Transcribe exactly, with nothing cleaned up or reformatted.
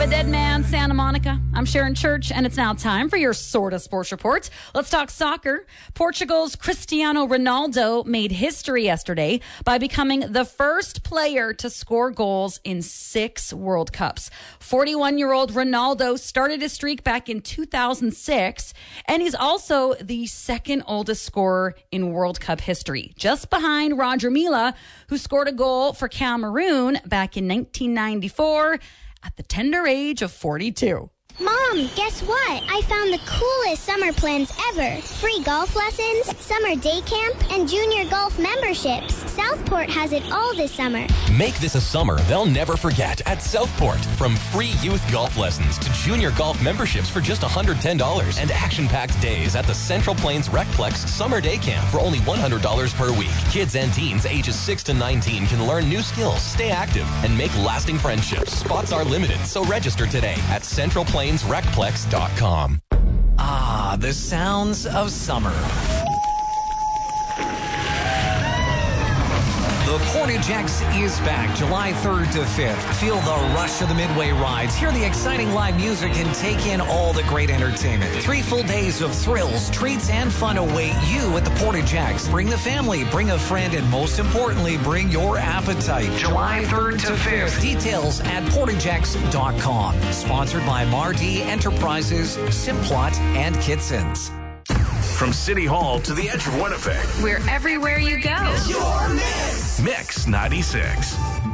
a dead man, Santa Monica. I'm Sharon Church, and it's now time for your Sorta Sports Report. Let's talk soccer. Portugal's Cristiano Ronaldo made history yesterday by becoming the first player to score goals in six World Cups. forty-one-year-old Ronaldo started his streak back in two thousand six, and he's also the second oldest scorer in World Cup history, just behind Roger Milla, who scored a goal for Cameroon back in nineteen ninety-four at the tender age of forty-two. Mom, guess what? I found the coolest summer plans ever. Free golf lessons, summer day camp, and junior golf memberships. Southport has it all this summer. Make this a summer they'll never forget at Southport. From free youth golf lessons to junior golf memberships for just one hundred ten dollars and action-packed days at the Central Plains Recplex Summer Day Camp for only one hundred dollars per week. Kids and teens ages six to nineteen can learn new skills, stay active, and make lasting friendships. Spots are limited, so register today at central plains recplex dot com. Ah, the sounds of summer. The Portage X is back July third to fifth. Feel the rush of the Midway rides, hear the exciting live music, and take in all the great entertainment. Three full days of thrills, treats, and fun await you at the Portage X. Bring the family, bring a friend, and most importantly, bring your appetite. July third to fifth. Details at portage x dot com. Sponsored by Mardi Enterprises, Simplot, and Kitson's. From City Hall to the edge of Winnipeg. We're everywhere you go. Your Mix. Mix ninety-six.